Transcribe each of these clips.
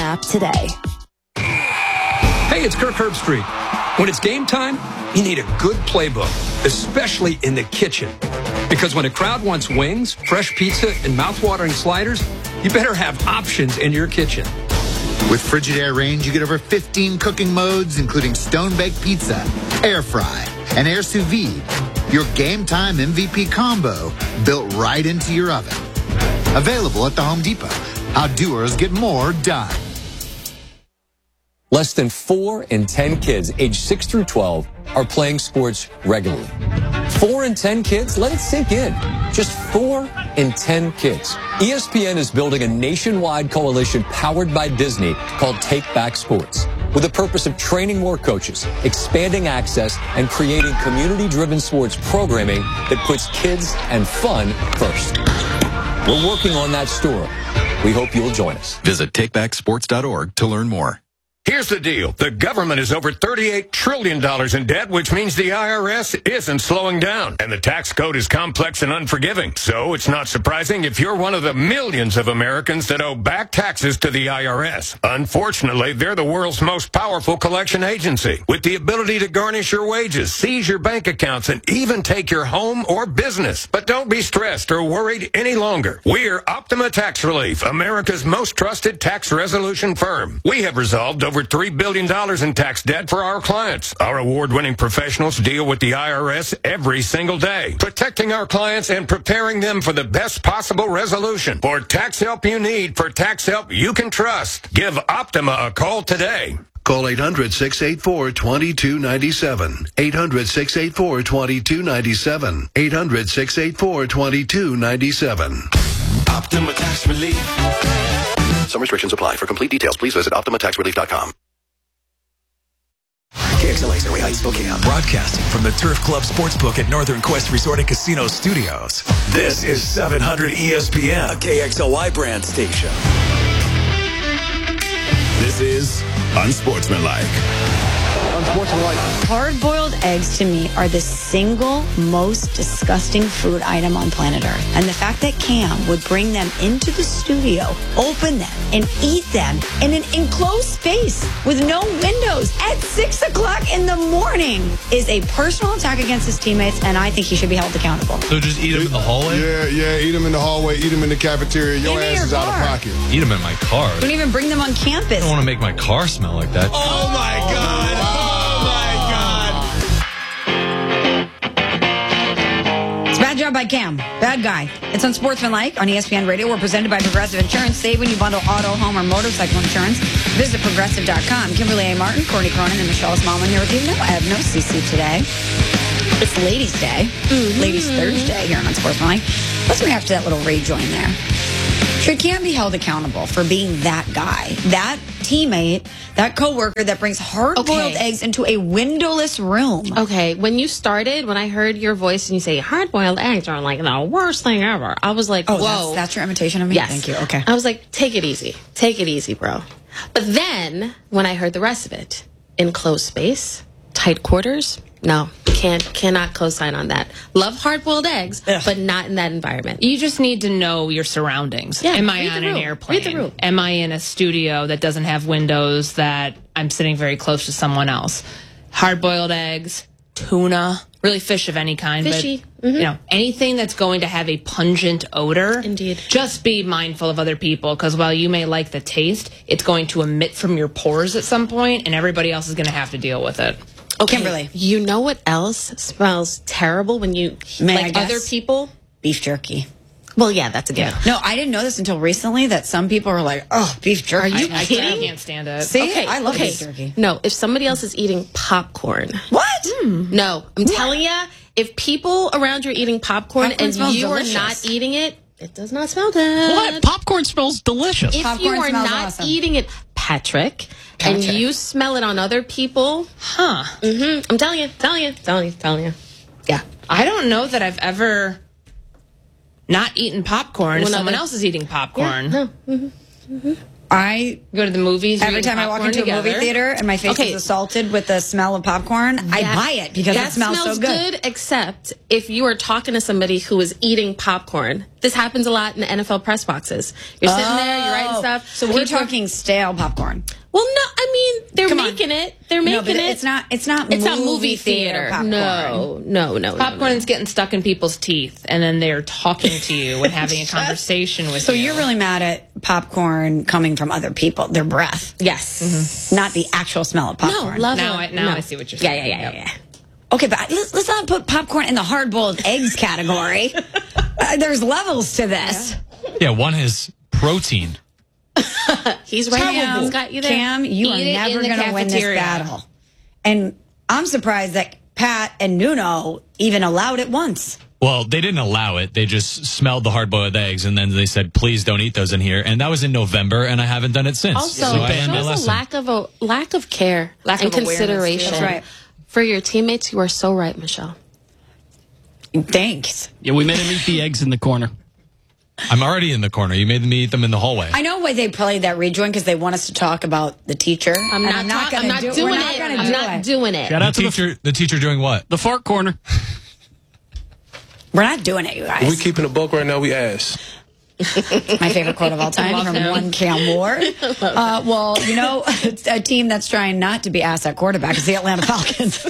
app today. Hey, it's Kirk Herbstreit. When it's game time, you need a good playbook, especially in the kitchen. Because when a crowd wants wings, fresh pizza, and mouthwatering sliders, you better have options in your kitchen. With Frigidaire range, you get over 15 cooking modes, including stone-baked pizza, air fry, and air sous vide. Your game time MVP combo built right into your oven. Available at the Home Depot. How doers get more done. Less than 4 in 10 kids aged 6 through 12 are playing sports regularly. 4 in 10 kids? Let it sink in. Just 4 in 10 kids. ESPN is building a nationwide coalition powered by Disney called Take Back Sports, with the purpose of training more coaches, expanding access, and creating community-driven sports programming that puts kids and fun first. We're working on that story. We hope you'll join us. Visit takebacksports.org to learn more. Here's the deal. The government is over $38 trillion in debt, which means the IRS isn't slowing down. And the tax code is complex and unforgiving. So it's not surprising if you're one of the millions of Americans that owe back taxes to the IRS. Unfortunately, they're the world's most powerful collection agency, with the ability to garnish your wages, seize your bank accounts, and even take your home or business. But don't be stressed or worried any longer. We're Optima Tax Relief, America's most trusted tax resolution firm. We have resolved over $3 billion in tax debt for our clients. Our award-winning professionals deal with the IRS every single day, protecting our clients and preparing them for the best possible resolution. For tax help you need, for tax help you can trust, give Optima a call today. Call 800-684-2297. 800-684-2297. 800-684-2297. Optima Tax Relief. Some restrictions apply. For complete details, please visit OptimaTaxRelief.com. KXLA Surrey Heights, Spokane. Broadcasting from the Turf Club Sportsbook at Northern Quest Resort and Casino Studios. This is 700 ESPN, a KXLY brand station. This is Unsportsmanlike. Hard-boiled eggs to me are the single most disgusting food item on planet Earth. And the fact that Cam would bring them into the studio, open them, and eat them in an enclosed space with no windows at 6 o'clock in the morning is a personal attack against his teammates, and I think he should be held accountable. So just eat them in the hallway? Yeah, eat them in the hallway, eat them in the cafeteria. Your ass is out of pocket. Eat them in my car. Don't even bring them on campus. I don't want to make my car smell like that. Oh my God! Bad job by Cam. Bad guy. It's Unsportsmanlike on ESPN Radio. We're presented by Progressive Insurance. Save when you bundle auto, home, or motorcycle insurance. Visit Progressive.com. Kimberly A. Martin, Courtney Cronin, and Michelle Smallman here with you. No, I have no CC today. It's Ladies' Day. Ladies' Thursday here on Unsportsmanlike. Let's react to that little rejoin there. Should Cam be held accountable for being that guy, that teammate, that coworker that brings hard-boiled eggs into a windowless room? Okay, when I heard your voice and you say hard-boiled eggs are like the worst thing ever, I was like, whoa. That's your imitation of me? Yes. Thank you. Okay. I was like, take it easy. Take it easy, bro. But then, when I heard the rest of it, enclosed space, tight quarters, no, cannot co-sign on that. Love hard-boiled eggs, but not in that environment. You just need to know your surroundings. Yeah, Am I on an airplane? Read the room. Am I in a studio that doesn't have windows that I'm sitting very close to someone else? Hard-boiled eggs, tuna, really fish of any kind. Fishy. But, you know, anything that's going to have a pungent odor. Indeed. Just be mindful of other people, because while you may like the taste, it's going to emit from your pores at some point, and everybody else is going to have to deal with it. Okay, Kimberly. You know what else smells terrible when you other people? Beef jerky. Well, yeah, that's a given. No, I didn't know this until recently that some people are like, oh, beef jerky. Are you kidding? I can't stand it. See, okay, I love beef jerky. No, if somebody else is eating popcorn. What? No, I'm telling you, if people around you are eating popcorn and you are not eating it, it does not smell good. What? Popcorn smells delicious. If Popcorn you are smells not awesome. eating it, Patrick, and you smell it on other people, I'm telling you. Yeah. I don't know that I've ever not eaten popcorn if someone else is eating popcorn. Yeah, no. I go to the movies. Every time I walk into a movie theater and my face is assaulted with the smell of popcorn, I buy it because it smells so good. Except if you are talking to somebody who is eating popcorn. This happens a lot in the NFL press boxes. You're sitting there, you're writing stuff. So we're talking stale popcorn. Well, no, I mean they're making it. They're making it. It's not movie theater popcorn. No. Popcorn's getting stuck in people's teeth, and then they're talking to you and having a conversation with you. So you're really mad at popcorn coming from other people, their breath. Yes. Not the actual smell of popcorn. Now I see what you're saying. Yeah. Okay, but let's not put popcorn in the hard-boiled eggs category. There's levels to this. Yeah, one is protein. He's right now. He's got you there. Cam, you are never going to win this battle. And I'm surprised that Pat and Nuno even allowed it once. Well, they didn't allow it. They just smelled the hard-boiled eggs, and then they said, please don't eat those in here. And that was in November, and I haven't done it since. Also, so I learned my shows lesson. a lack of care and consideration. That's right. For your teammates. You are so right, Michelle. Thanks. Yeah, we made him eat the eggs in the corner. I'm already in the corner. You made me eat them in the hallway. I know why they played that rejoin, because they want us to talk about the teacher. I'm not doing it. Shout out to the teacher doing what? The fart corner. We're not doing it, you guys. We keeping a buck right now. We ass. My favorite quote of all time from one Cam Ward. Well, you know, a team that's trying not to be asked at quarterback is the Atlanta Falcons.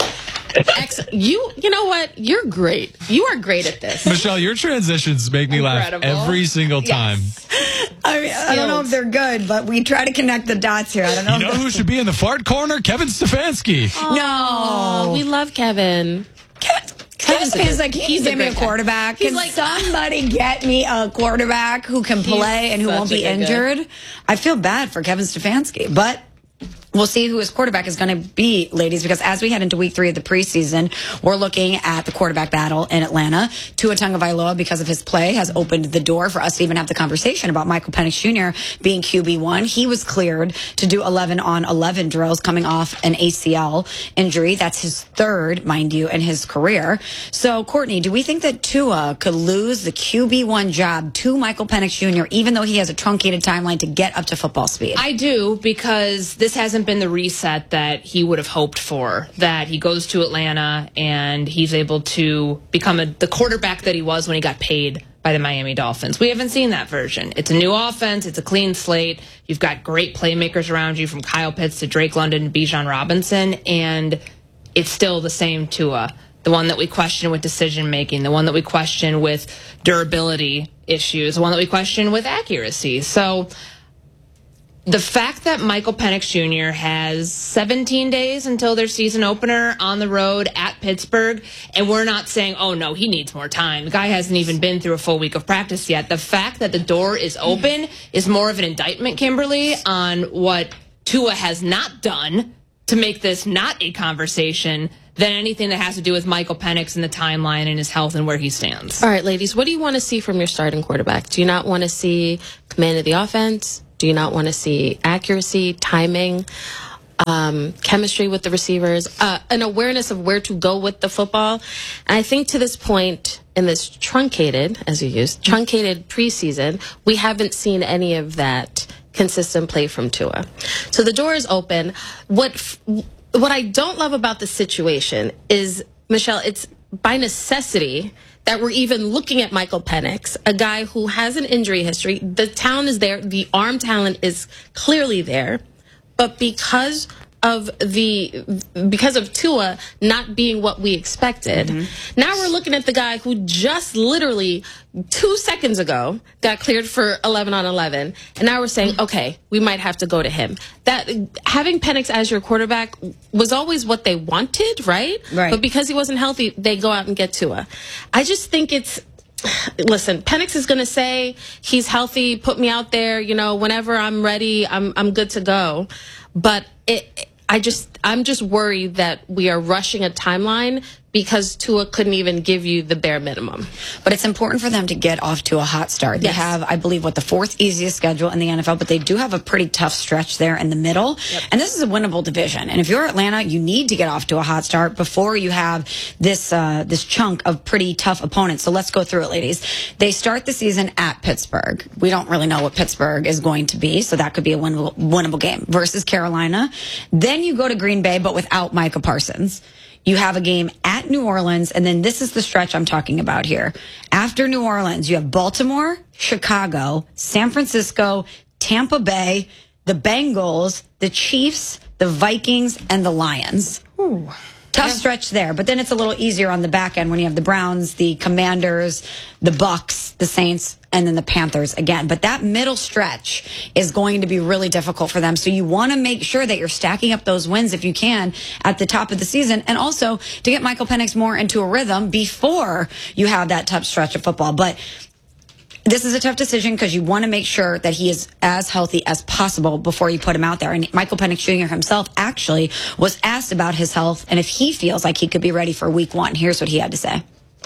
You know what? You're great. You are great at this. Michelle, your transitions make me laugh every single time. I mean, I don't know if they're good, but we try to connect the dots here. I don't know. You know who should be in the fart corner? Kevin Stefanski. No. We love Kevin. Kevin's like, he's give me a quarterback. Can somebody get me a quarterback who can play and who won't be injured? I feel bad for Kevin Stefanski, but we'll see who his quarterback is going to be, ladies, because as we head into week 3 of the preseason, we're looking at the quarterback battle in Atlanta. Tua Tagovailoa, because of his play, has opened the door for us to even have the conversation about Michael Penix Jr. being QB1. He was cleared to do 11-on-11 drills coming off an ACL injury. That's his 3rd, mind you, in his career. So, Courtney, do we think that Tua could lose the QB1 job to Michael Penix Jr., even though he has a truncated timeline to get up to football speed? I do, because this hasn't been the reset that he would have hoped for, that he goes to Atlanta and he's able to become the quarterback that he was when he got paid by the Miami Dolphins. We haven't seen that version. It's a new offense. It's a clean slate. You've got great playmakers around you, from Kyle Pitts to Drake London and Bijan Robinson, and it's still the same Tua. The one that we question with decision-making, the one that we question with durability issues, the one that we question with accuracy. So the fact that Michael Penix Jr. has 17 days until their season opener on the road at Pittsburgh, and we're not saying, oh, no, he needs more time. The guy hasn't even been through a full week of practice yet. The fact that the door is open is more of an indictment, Kimberly, on what Tua has not done to make this not a conversation than anything that has to do with Michael Penix and the timeline and his health and where he stands. All right, ladies, what do you want to see from your starting quarterback? Do you not want to see command of the offense? Do you not want to see accuracy, timing, chemistry with the receivers, an awareness of where to go with the football? And I think to this point in this truncated preseason, we haven't seen any of that consistent play from Tua. So the door is open. What I don't love about the situation is, Michelle, it's by necessity that we're even looking at Michael Penix, a guy who has an injury history. The talent is there. The arm talent is clearly there. But because of Tua not being what we expected, now we're looking at the guy who just literally 2 seconds ago got cleared for 11-on-11, and now we're saying, okay, we might have to go to him. That having Penix as your quarterback was always what they wanted, right? But because he wasn't healthy, they go out and get Tua. I just think listen, Penix is going to say he's healthy, put me out there, whenever I'm ready, I'm good to go. But I'm just worried that we are rushing a timeline because Tua couldn't even give you the bare minimum. But it's important for them to get off to a hot start. They have, I believe, the fourth easiest schedule in the NFL, but they do have a pretty tough stretch there in the middle. Yep. And this is a winnable division. And if you're Atlanta, you need to get off to a hot start before you have this this chunk of pretty tough opponents. So let's go through it, ladies. They start the season at Pittsburgh. We don't really know what Pittsburgh is going to be, so that could be a winnable game. Versus Carolina. Then you go to Green Bay, but without Micah Parsons. You have a game at New Orleans, and then this is the stretch I'm talking about here. After New Orleans, you have Baltimore, Chicago, San Francisco, Tampa Bay, the Bengals, the Chiefs, the Vikings, and the Lions. Ooh. Tough stretch there, but then it's a little easier on the back end when you have the Browns, the Commanders, the Bucks, the Saints, and then the Panthers again. But that middle stretch is going to be really difficult for them. So you want to make sure that you're stacking up those wins if you can at the top of the season, and also to get Michael Penix more into a rhythm before you have that tough stretch of football. But this is a tough decision because you want to make sure that he is as healthy as possible before you put him out there. And Michael Penix Jr. himself actually was asked about his health and if he feels like he could be ready for week 1. Here's what he had to say.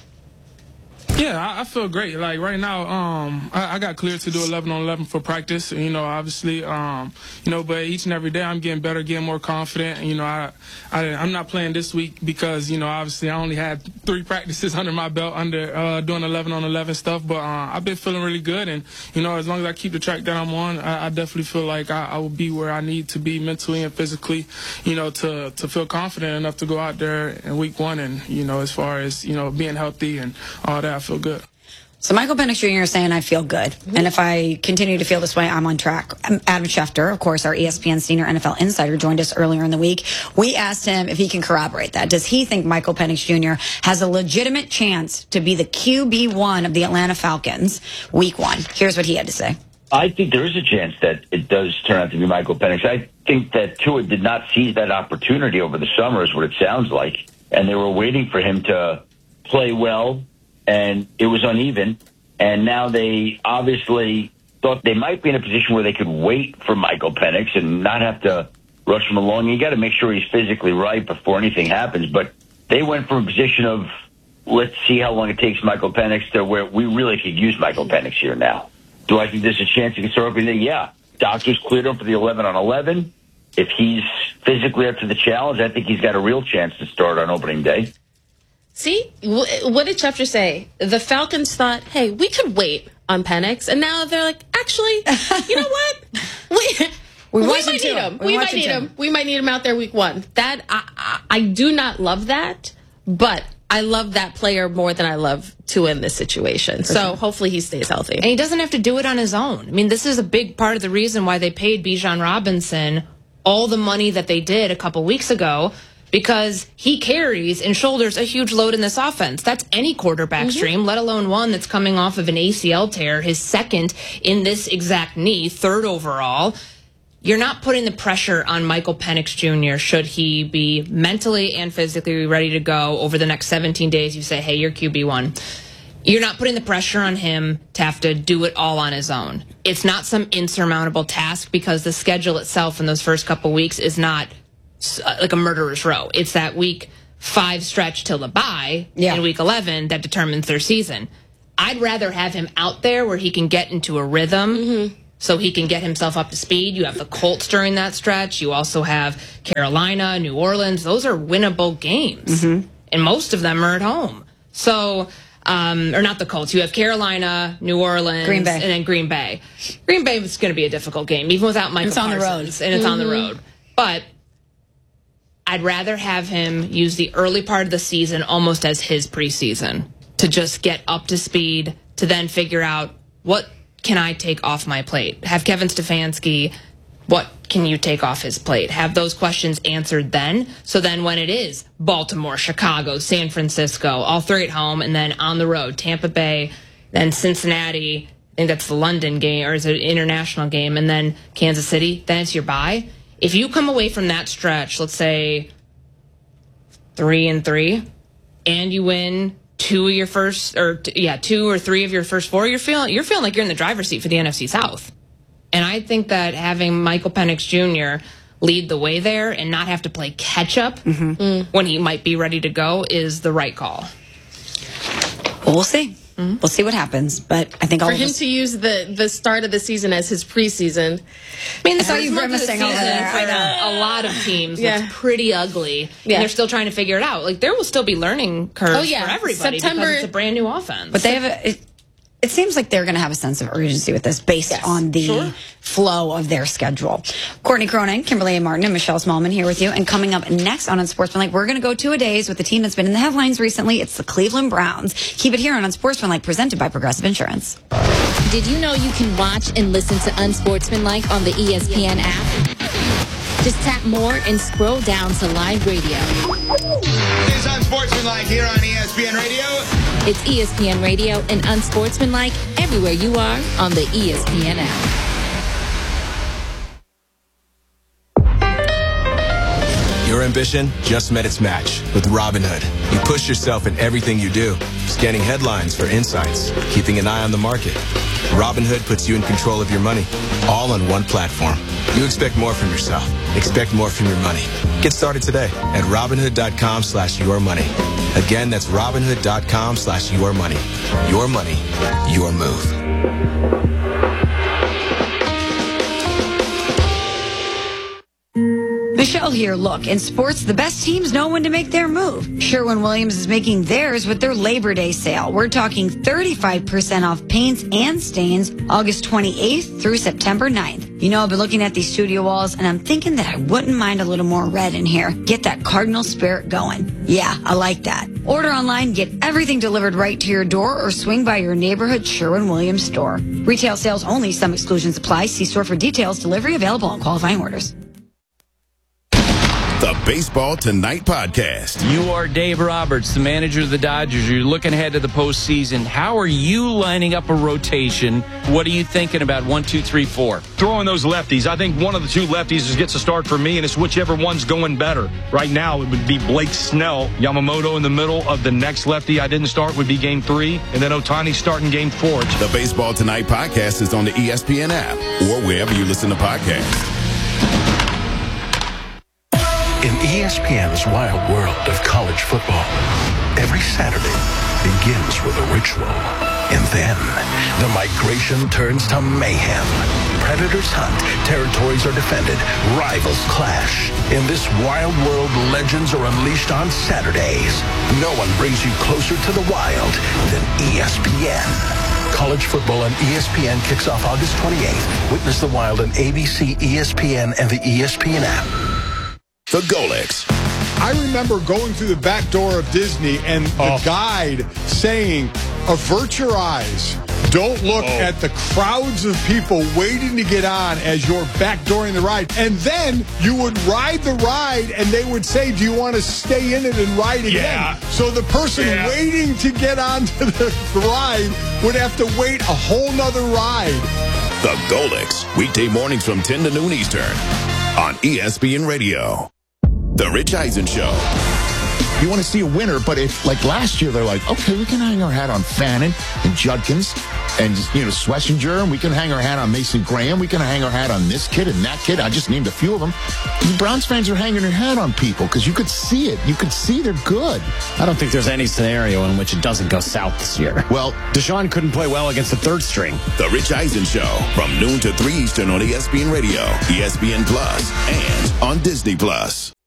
Yeah, I feel great. Like right now, I got cleared to do 11-on-11 for practice. You know, obviously, but each and every day I'm getting better, getting more confident. You know, I'm not playing this week because obviously I only had 3 practices under my belt under doing 11-on-11 stuff. But I've been feeling really good, and as long as I keep the track that I'm on, I definitely feel like I will be where I need to be mentally and physically. To feel confident enough to go out there in week 1, and as far as being healthy and all that. I feel good. So Michael Penix Jr. is saying, I feel good. And if I continue to feel this way, I'm on track. Adam Schefter, of course, our ESPN senior NFL insider, joined us earlier in the week. We asked him if he can corroborate that. Does he think Michael Penix Jr. has a legitimate chance to be the QB1 of the Atlanta Falcons week 1? Here's what he had to say. I think there is a chance that it does turn out to be Michael Penix. I think that Tua did not seize that opportunity over the summer is what it sounds like. And they were waiting for him to play well. And it was uneven, and now they obviously thought they might be in a position where they could wait for Michael Penix and not have to rush him along. You got to make sure he's physically right before anything happens. But they went from a position of let's see how long it takes Michael Penix to where we really could use Michael Penix here now. Do I think there's a chance he can start opening it? Yeah. Doctors cleared him for the 11-on-11. If he's physically up to the challenge, I think he's got a real chance to start on opening day. See, what did Schefter say? The Falcons thought, hey, we could wait on Penix. And now they're like, actually, you know what? We might need him. We might need him. We might need him out there week 1. That I do not love that, but I love that player more than I love Tua in this situation. So hopefully he stays healthy. And he doesn't have to do it on his own. I mean, this is a big part of the reason why they paid Bijan Robinson all the money that they did a couple weeks ago, because he carries and shoulders a huge load in this offense. That's any quarterback stream, let alone one that's coming off of an ACL tear, his second in this exact knee, 3rd overall. You're not putting the pressure on Michael Penix Jr. should he be mentally and physically ready to go over the next 17 days. You say, hey, you're QB1. You're not putting the pressure on him to have to do it all on his own. It's not some insurmountable task because the schedule itself in those first couple weeks is not like a murderer's row. It's that week 5 stretch till the bye in week 11 that determines their season. I'd rather have him out there where he can get into a rhythm so he can get himself up to speed. You have the Colts during that stretch. You also have Carolina, New Orleans. Those are winnable games. And most of them are at home. So, or not the Colts. You have Carolina, New Orleans, Green Bay. And then Green Bay. Green Bay is going to be a difficult game, even without Michael Parsons. It's on the road. And it's on the road. But I'd rather have him use the early part of the season almost as his preseason to just get up to speed, to then figure out what can I take off my plate. Have Kevin Stefanski, what can you take off his plate? Have those questions answered then. So then when it is Baltimore, Chicago, San Francisco, all 3 at home, and then on the road, Tampa Bay, then Cincinnati, I think that's the London game, or is it an international game, and then Kansas City, then it's your bye. If you come away from that stretch, let's say 3-3, and you win 2 or 3 of your first 4, you're feeling like you're in the driver's seat for the NFC South. And I think that having Michael Penix Jr. lead the way there and not have to play catch up when he might be ready to go is the right call. Well, we'll see. We'll see what happens, but I think for him to use the start of the season as his preseason. I mean, that's how you grimacing over there. I know. A lot of teams, it's pretty ugly. And they're still trying to figure it out. Like, there will still be learning curves for everybody because it's a brand new offense. But they have it seems like they're going to have a sense of urgency with this based on the flow of their schedule. Courtney Cronin, Kimberly A. Martin, and Michelle Smallman here with you. And coming up next on Unsportsmanlike, we're going to go 2-a-days with the team that's been in the headlines recently. It's the Cleveland Browns. Keep it here on Unsportsmanlike, presented by Progressive Insurance. Did you know you can watch and listen to Unsportsmanlike on the ESPN app? Just tap more and scroll down to live radio. It's Unsportsmanlike here on ESPN Radio. It's ESPN Radio and Unsportsmanlike everywhere you are on the ESPN app. Your ambition just met its match with Robinhood. You push yourself in everything you do, scanning headlines for insights, keeping an eye on the market. Robinhood puts you in control of your money, all on one platform. You expect more from yourself. Expect more from your money. Get started today at Robinhood.com/yourmoney. Again, that's Robinhood.com/yourmoney. Your money, your move. Michelle here. Look, in sports, the best teams know when to make their move. Sherwin-Williams is making theirs with their Labor Day sale. We're talking 35% off paints and stains August 28th through September 9th. You know, I've been looking at these studio walls, and I'm thinking that I wouldn't mind a little more red in here. Get that Cardinal spirit going. Yeah, I like that. Order online, get everything delivered right to your door, or swing by your neighborhood Sherwin-Williams store. Retail sales only. Some exclusions apply. See store for details. Delivery available on qualifying orders. The Baseball Tonight podcast. You are Dave Roberts, the manager of the Dodgers. You're looking ahead to the postseason. How are you lining up a rotation? What are you thinking about 1, 2, 3, 4? Throwing those lefties. I think one of the two lefties gets a start for me, and it's whichever one's going better. Right now, it would be Blake Snell. Yamamoto in the middle of the next lefty I didn't start would be Game 3, and then Ohtani starting Game 4. The Baseball Tonight podcast is on the ESPN app or wherever you listen to podcasts. In ESPN's wild world of college football, every Saturday begins with a ritual. And then the migration turns to mayhem. Predators hunt, territories are defended, rivals clash. In this wild world, legends are unleashed on Saturdays. No one brings you closer to the wild than ESPN. College football on ESPN kicks off August 28th. Witness the wild on ABC, ESPN, and the ESPN app. The Golix. I remember going through the back door of Disney and the guide saying, avert your eyes. Don't look at the crowds of people waiting to get on as you're backdooring the ride. And then you would ride the ride and they would say, do you want to stay in it and ride again? Yeah. So the person waiting to get onto the ride would have to wait a whole nother ride. The Golix. Weekday mornings from 10 to noon Eastern on ESPN Radio. The Rich Eisen Show. You want to see a winner, but if, like last year, they're like, okay, we can hang our hat on Fannin and Judkins and, Schlesinger, and we can hang our hat on Mason Graham. We can hang our hat on this kid and that kid. I just named a few of them. The Browns fans are hanging their hat on people because you could see it. You could see they're good. I don't think there's any scenario in which it doesn't go south this year. Well, Deshaun couldn't play well against the third string. The Rich Eisen Show from noon to 3 Eastern on ESPN Radio, ESPN Plus, and on Disney Plus.